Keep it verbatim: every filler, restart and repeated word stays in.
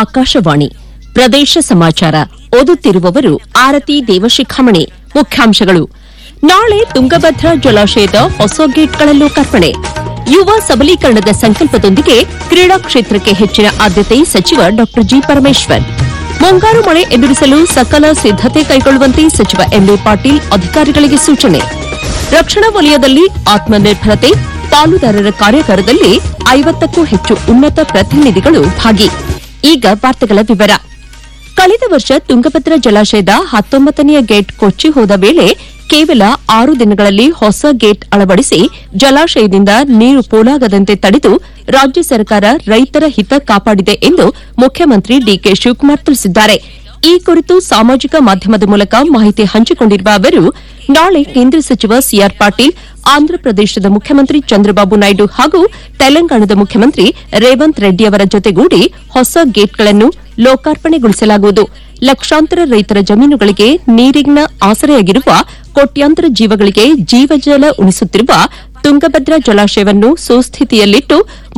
ಆಕಾಶವಾಣಿ ಪ್ರದೇಶ ಸಮಾಚಾರ ಓದುತ್ತಿರುವವರು ಆರತಿ ದೇವಶಿಖಾಮಣಿ. ಮುಖ್ಯಾಂಶಗಳು: ನಾಳೆ ತುಂಗಭದ್ರಾ ಜಲಾಶಯದ ಹೊಸ ಗೇಟ್ಗಳ ಲೋಕಾರ್ಪಣೆ. ಯುವ ಸಬಲೀಕರಣದ ಸಂಕಲ್ಪದೊಂದಿಗೆ ಕ್ರೀಡಾ ಕ್ಷೇತ್ರಕ್ಕೆ ಹೆಚ್ಚಿನ ಆದ್ಯತೆ ಸಚಿವ ಡಾ ಜಿ ಪರಮೇಶ್ವರ್. ಮುಂಗಾರು ಮಳೆ ಎದುರಿಸಲು ಸಕಲ ಸಿದ್ದತೆ ಕೈಗೊಳ್ಳುವಂತೆ ಸಚಿವ ಎಂಬಿ ಪಾಟೀಲ್ ಅಧಿಕಾರಿಗಳಿಗೆ ಸೂಚನೆ. ರಕ್ಷಣಾ ವಲಯದಲ್ಲಿ ಆತ್ಮನಿರ್ಭರತೆ ಪಾಲುದಾರರ ಕಾರ್ಯಾಗಾರದಲ್ಲಿ ಐವತ್ತಕ್ಕೂ ಹೆಚ್ಚು ಉನ್ನತ ಪ್ರತಿನಿಧಿಗಳು ಭಾಗಿ. ಈಗ ವಾರ್ತೆಗಳ ವಿವರ. ಕಳೆದ ವರ್ಷ ತುಂಗಭದ್ರಾ ಜಲಾಶಯದ ಹತ್ತೊಂಬತ್ತನೆಯ ಗೇಟ್ ಕೊಚ್ಚಿ ಹೋದ ವೇಳೆ ಕೇವಲ ಆರು ದಿನಗಳಲ್ಲಿ ಹೊಸ ಗೇಟ್ ಅಳವಡಿಸಿ ಜಲಾಶಯದಿಂದ ನೀರು ಪೋಲಾಗದಂತೆ ತಡೆದು ರಾಜ್ಯ ಸರ್ಕಾರ ರೈತರ ಹಿತ ಕಾಪಾಡಿದೆ ಎಂದು ಮುಖ್ಯಮಂತ್ರಿ ಡಿಕೆ ಶಿವಕುಮಾರ್ ತಿಳಿಸಿದ್ದಾರೆ. ಈ ಕುರಿತು ಸಾಮಾಜಿಕ ಮಾಧ್ಯಮದ ಮೂಲಕ ಮಾಹಿತಿ ಹಂಚಿಕೊಂಡಿರುವ ಅವರು, ನಾಳೆ ಕೇಂದ್ರ ಸಚಿವ ಸಿಆರ್ ಪಾಟೀಲ್, ಆಂಧ್ರಪ್ರದೇಶದ ಮುಖ್ಯಮಂತ್ರಿ ಚಂದ್ರಬಾಬು ನಾಯ್ಡು ಹಾಗೂ ತೆಲಂಗಾಣದ ಮುಖ್ಯಮಂತ್ರಿ ರೇವಂತ್ ರೆಡ್ಡಿ ಅವರ ಜೊತೆಗೂಡಿ ಹೊಸ ಗೇಟ್ಗಳನ್ನು ಲೋಕಾರ್ಪಣೆಗೊಳಿಸಲಾಗುವುದು. ಲಕ್ಷಾಂತರ ರೈತರ ಜಮೀನುಗಳಿಗೆ ನೀರಿನ ಆಸರೆಯಾಗಿರುವ ಕೋಟ್ಯಾಂತರ ಜೀವಗಳಿಗೆ ಜೀವಜಲ ಉಣಿಸುತ್ತಿರುವ ತುಂಗಭದ್ರಾ ಜಲಾಶಯವನ್ನು ಸುಸ್ಥಿತಿಯಲ್ಲಿಟ್ಟು